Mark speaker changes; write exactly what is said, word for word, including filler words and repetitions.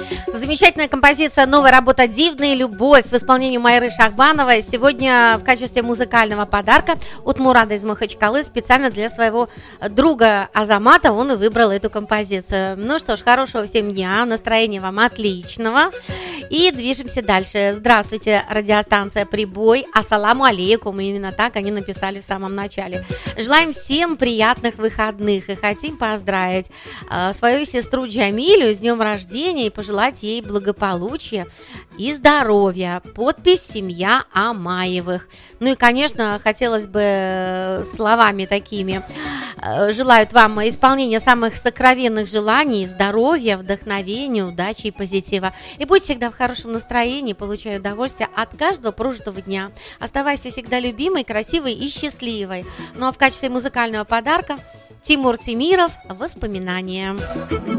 Speaker 1: Замечательная композиция, новая работа «Дивная любовь» в исполнении Майры Шахбановой. Сегодня в качестве музыкального подарка от Мурада из Махачкалы специально для своего друга Азамата он и выбрал эту композицию. Ну что ж, хорошего всем дня, настроения вам отличного. И движемся дальше. Здравствуйте, радиостанция «Прибой». Ассаламу алейкум. Именно так они написали в самом начале. Желаем всем приятных выходных и хотим поздравить э, свою сестру Джамилю с днем рождения и пожелать ей благополучия и здоровья. Подпись «Семья Амаевых». Ну и, конечно, хотелось бы словами такими желают вам исполнения самых сокровенных желаний, здоровья, вдохновения, удачи и позитива. И будь всегда в хорошем настроении, получай удовольствие от каждого прожитого дня. Оставайся всегда любимой, красивой и счастливой. Ну а в качестве музыкального подарка Тимур Темиров «Воспоминания».